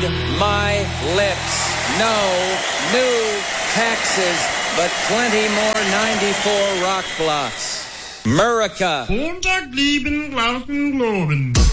my lips. No new taxes, but plenty more 94 rock blocks. Murica. Montag, lieben, glauben, globen.